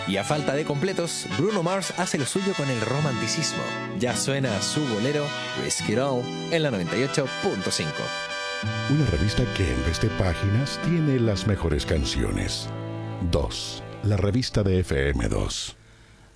Y a falta de completos, Bruno Mars hace lo suyo con el romanticismo. Ya suena su bolero Risk It All en la 98.5. Una revista que en vez de páginas tiene las mejores canciones. 2. La revista de FM2.